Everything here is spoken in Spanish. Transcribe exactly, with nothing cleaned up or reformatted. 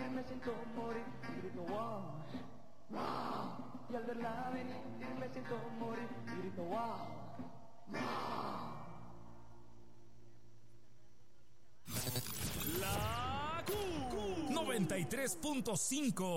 me siento morir y grito wow, wow. Y al verla venir me siento morir y grito wow, wow. La Q noventa y tres punto cinco